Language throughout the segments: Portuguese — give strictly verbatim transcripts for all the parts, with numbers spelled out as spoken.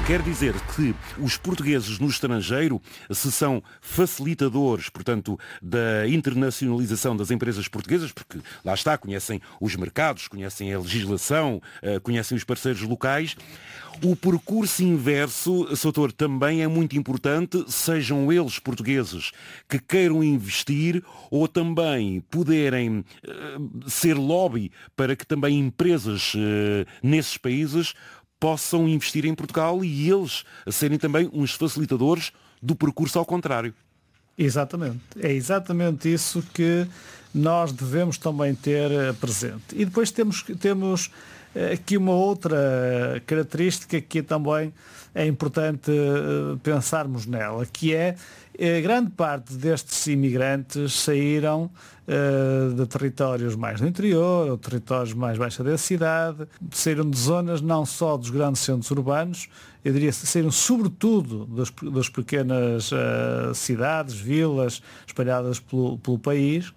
Quer dizer que os portugueses no estrangeiro, se são facilitadores, portanto, da internacionalização das empresas portuguesas, porque lá está, conhecem os mercados, conhecem a legislação, conhecem os parceiros locais, o percurso inverso, Soutor, também é muito importante, sejam eles portugueses que queiram investir ou também poderem uh, ser lobby para que também empresas uh, nesses países possam investir em Portugal e eles serem também uns facilitadores do percurso ao contrário. Exatamente. É exatamente isso que nós devemos também ter presente. E depois temos, temos aqui uma outra característica que também é importante pensarmos nela, que é a grande parte destes imigrantes saíram uh, de territórios mais do interior, ou territórios mais baixa densidade, saíram de zonas não só dos grandes centros urbanos, eu diria saíram sobretudo das, das pequenas uh, cidades, vilas espalhadas pelo, pelo país,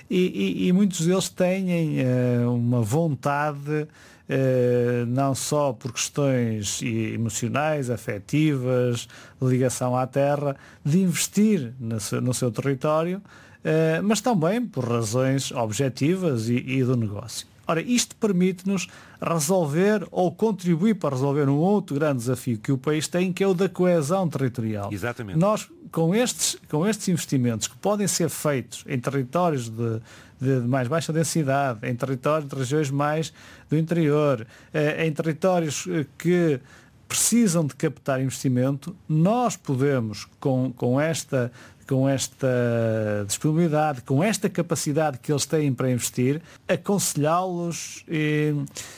e, e, e muitos deles têm uh, uma vontade, Uh, não só por questões emocionais, afetivas, de ligação à terra, de investir no seu, no seu território, uh, mas também por razões objetivas e, e do negócio. Ora, isto permite-nos resolver ou contribuir para resolver um outro grande desafio que o país tem, que é o da coesão territorial. Exatamente. Nós, com estes, com estes investimentos que podem ser feitos em territórios de de mais baixa densidade, em territórios de regiões mais do interior, em territórios que precisam de captar investimento, nós podemos, com, com, esta, com esta disponibilidade, com esta capacidade que eles têm para investir, aconselhá-los, e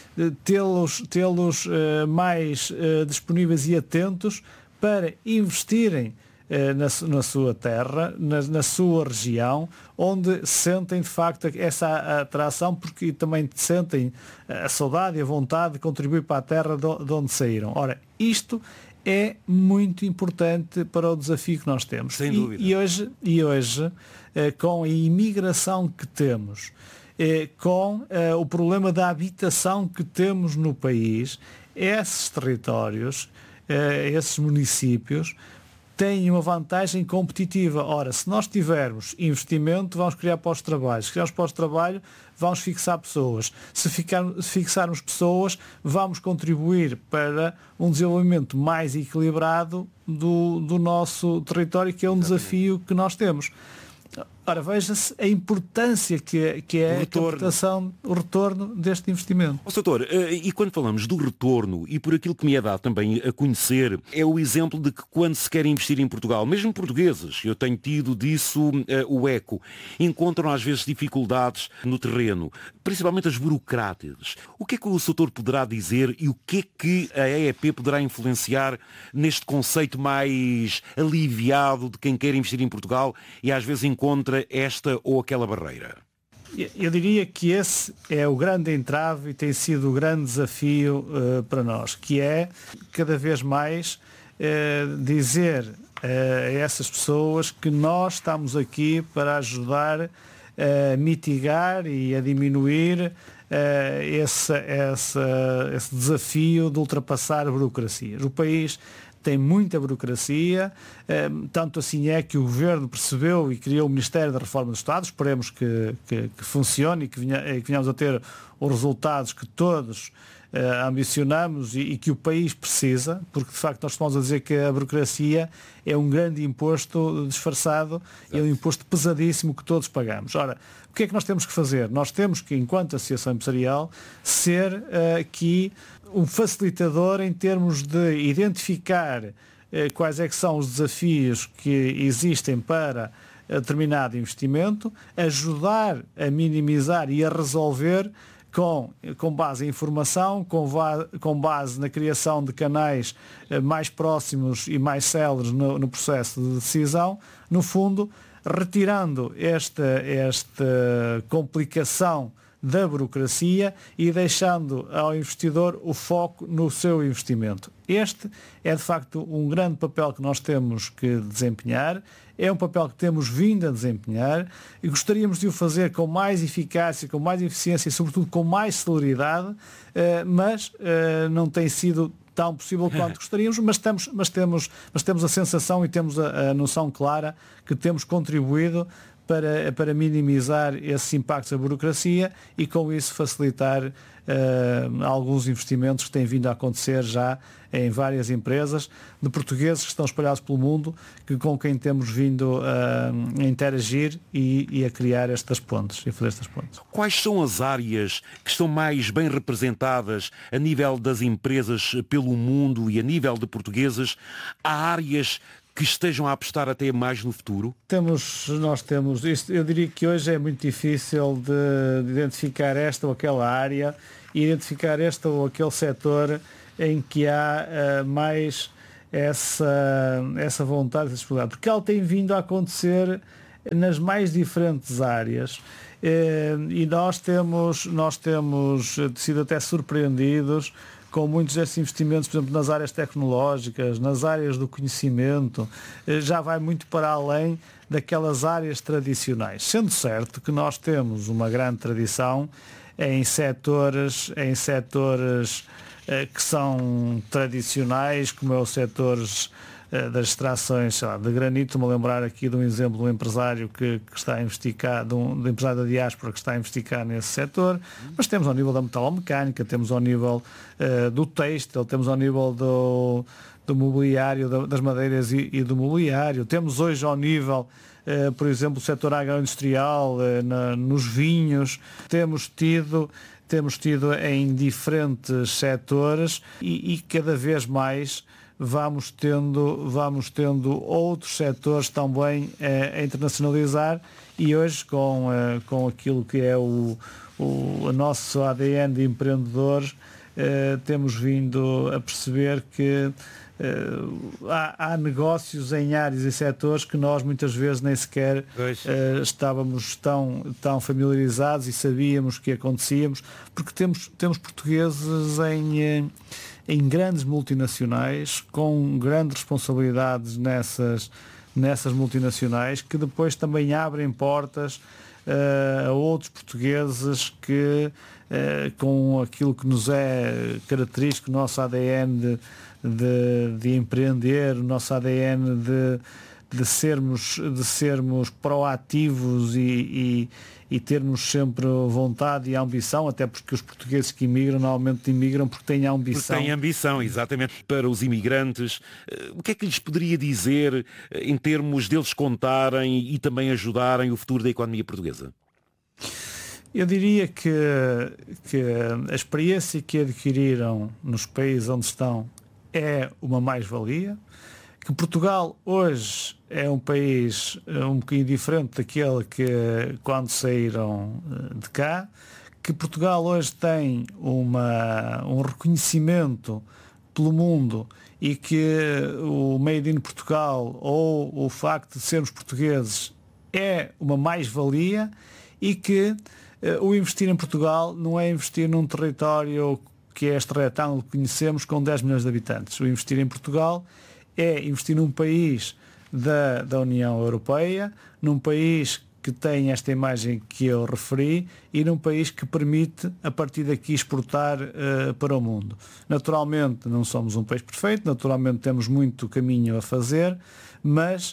tê-los, tê-los mais disponíveis e atentos para investirem Na, na sua terra, na, na sua região, onde sentem de facto essa atração, porque também sentem a saudade e a vontade de contribuir para a terra de onde saíram. Ora, isto é muito importante para o desafio que nós temos. Sem dúvida. E, e hoje, e hoje com a imigração que temos, com o problema da habitação que temos no país, esses territórios, esses municípios, têm uma vantagem competitiva. Ora, se nós tivermos investimento, vamos criar pós-trabalho. Se criarmos pós-trabalho, vamos fixar pessoas. Se, ficar, se fixarmos pessoas, vamos contribuir para um desenvolvimento mais equilibrado do, do nosso território, que é um Exatamente. Desafio que nós temos. Ora, veja-se a importância que é, que é o retorno. a captação, o retorno deste investimento. Ó, Soutor, e quando falamos do retorno, e por aquilo que me é dado também a conhecer, é o exemplo de que quando se quer investir em Portugal, mesmo portugueses, eu tenho tido disso uh, o eco, encontram às vezes dificuldades no terreno, principalmente as burocráticas. O que é que o Soutor poderá dizer e o que é que a E E P poderá influenciar neste conceito mais aliviado de quem quer investir em Portugal e às vezes encontra esta ou aquela barreira? Eu diria que esse é o grande entrave e tem sido o grande desafio uh, para nós, que é cada vez mais uh, dizer uh, a essas pessoas que nós estamos aqui para ajudar a mitigar e a diminuir uh, esse, esse, esse desafio de ultrapassar burocracias. O país tem muita burocracia, tanto assim é que o Governo percebeu e criou o Ministério da Reforma do Estado. Esperemos que, que, que funcione e que, venha, que venhamos a ter os resultados que todos uh, ambicionamos e, e que o país precisa, porque de facto nós estamos a dizer que a burocracia é um grande imposto disfarçado, é um imposto pesadíssimo que todos pagamos. Ora, o que é que nós temos que fazer? Nós temos que, enquanto Associação Empresarial, ser uh, aqui um facilitador em termos de identificar eh, quais é que são os desafios que existem para determinado investimento, ajudar a minimizar e a resolver com, com base em informação, com, va- com base na criação de canais eh, mais próximos e mais céleres no, no processo de decisão, no fundo, retirando esta, esta complicação da burocracia e deixando ao investidor o foco no seu investimento. Este é de facto um grande papel que nós temos que desempenhar, é um papel que temos vindo a desempenhar e gostaríamos de o fazer com mais eficácia, com mais eficiência e sobretudo com mais celeridade, mas não tem sido tão possível quanto gostaríamos, mas, estamos, mas, temos, mas temos a sensação e temos a, a noção clara que temos contribuído para, para minimizar esses impactos da burocracia e com isso facilitar uh, alguns investimentos que têm vindo a acontecer já em várias empresas de portugueses que estão espalhados pelo mundo, que, com quem temos vindo uh, a interagir e, e a criar estas pontes e fazer estas pontes. Quais são as áreas que estão mais bem representadas a nível das empresas pelo mundo e a nível de portugueses? Há áreas que estejam a apostar até mais no futuro? Temos, nós temos, isto, eu diria que hoje é muito difícil de, de identificar esta ou aquela área e identificar este ou aquele setor em que há uh, mais essa, essa vontade de explorar, porque ela tem vindo a acontecer nas mais diferentes áreas uh, e nós temos, nós temos sido até surpreendidos com muitos desses investimentos, por exemplo, nas áreas tecnológicas, nas áreas do conhecimento, já vai muito para além daquelas áreas tradicionais. Sendo certo que nós temos uma grande tradição em setores, em setores eh, que são tradicionais, como é o setores eh, das extrações, sei lá, de granito. Estou-me a lembrar aqui de um exemplo de um empresário que, que está a investigar, de um, de um empresário da diáspora que está a investigar nesse setor, mas temos ao nível da metalomecânica, temos ao nível uh, do têxtil, temos ao nível do, do mobiliário, da, das madeiras e, e do mobiliário, temos hoje ao nível, uh, por exemplo, do setor agroindustrial, uh, na, nos vinhos, temos tido temos tido em diferentes setores e, e cada vez mais vamos tendo, vamos tendo outros setores também a, a internacionalizar e hoje com, a, com aquilo que é o, o, o nosso A D N de empreendedores, eh, temos vindo a perceber que eh, há, há negócios em áreas e setores que nós muitas vezes nem sequer eh, estávamos tão, tão familiarizados e sabíamos que acontecíamos, porque temos, temos portugueses em... Eh, em grandes multinacionais, com grandes responsabilidades nessas, nessas multinacionais, que depois também abrem portas uh, a outros portugueses que, uh, com aquilo que nos é característico, o nosso A D N de, de, de empreender, o nosso A D N de, de, sermos, de sermos proativos e, e e termos sempre vontade e ambição, até porque os portugueses que imigram normalmente imigram porque têm ambição. Porque têm ambição, exatamente. Para os imigrantes, o que é que lhes poderia dizer em termos deles contarem e também ajudarem o futuro da economia portuguesa? Eu diria que, que a experiência que adquiriram nos países onde estão é uma mais-valia, que Portugal hoje é um país um bocadinho diferente daquele que quando saíram de cá, que Portugal hoje tem uma, um reconhecimento pelo mundo e que o Made in Portugal ou o facto de sermos portugueses é uma mais-valia e que uh, o investir em Portugal não é investir num território que é este retângulo que conhecemos com dez milhões de habitantes. O investir em Portugal é investir num país da, da União Europeia, num país que tem esta imagem que eu referi e num país que permite, a partir daqui, exportar uh, para o mundo. Naturalmente, não somos um país perfeito, naturalmente temos muito caminho a fazer, mas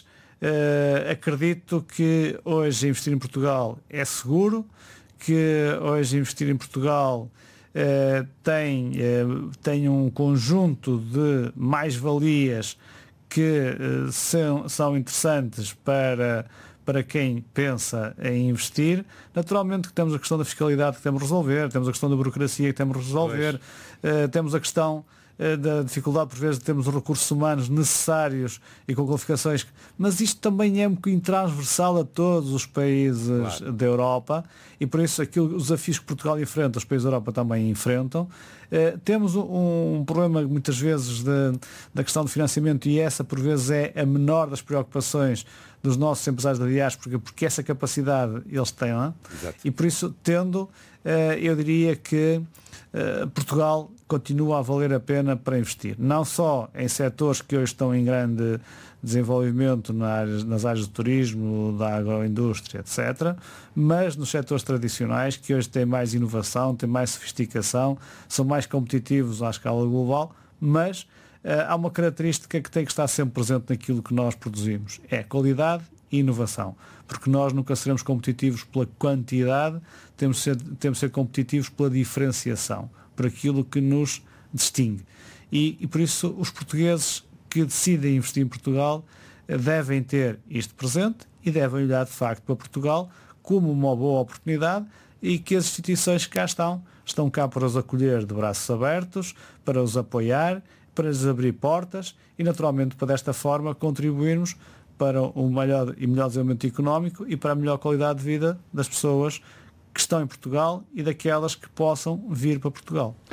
uh, acredito que hoje investir em Portugal é seguro, que hoje investir em Portugal uh, tem, uh, tem um conjunto de mais-valias que uh, são, são interessantes para, para quem pensa em investir. Naturalmente que temos a questão da fiscalidade que temos de resolver, temos a questão da burocracia que temos de resolver, uh, temos a questão uh, da dificuldade por vezes de termos os recursos humanos necessários e com qualificações, mas isto também é um bocadinho transversal a todos os países claro. Da Europa e por isso aquilo, os desafios que Portugal enfrenta, os países da Europa também enfrentam. Uh, temos um, um problema muitas vezes de, da questão do financiamento e essa por vezes é a menor das preocupações dos nossos empresários da diáspora, porque essa capacidade eles têm, não é? Exato. E por isso tendo, uh, eu diria que uh, Portugal continua a valer a pena para investir, não só em setores que hoje estão em grande desenvolvimento nas, nas áreas do turismo, da agroindústria, etcétera, mas nos setores tradicionais que hoje têm mais inovação, têm mais sofisticação, são mais competitivos à escala global, mas uh, há uma característica que tem que estar sempre presente naquilo que nós produzimos, é qualidade e inovação, porque nós nunca seremos competitivos pela quantidade, temos de ser, temos de ser competitivos pela diferenciação, por aquilo que nos distingue. E, e por isso os portugueses que decidem investir em Portugal devem ter isto presente e devem olhar de facto para Portugal como uma boa oportunidade, e que as instituições que cá estão, estão cá para os acolher de braços abertos, para os apoiar, para lhes abrir portas e naturalmente para desta forma contribuirmos para um maior e melhor desenvolvimento económico e para a melhor qualidade de vida das pessoas que estão em Portugal e daquelas que possam vir para Portugal.